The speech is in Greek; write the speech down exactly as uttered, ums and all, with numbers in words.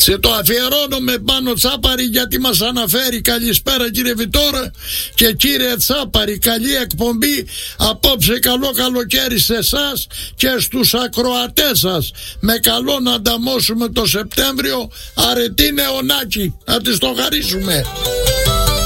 Σε το αφιερώνουμε πάνω Τσάπαρη, γιατί μας αναφέρει. Καλησπέρα κύριε Βιτόρα και κύριε Τσάπαρη, καλή εκπομπή απόψε, καλό καλοκαίρι σε εσάς και στους ακροατές σας. Με καλό να ανταμώσουμε το Σεπτέμβριο αρετή νεονάκι, να τις το χαρίσουμε.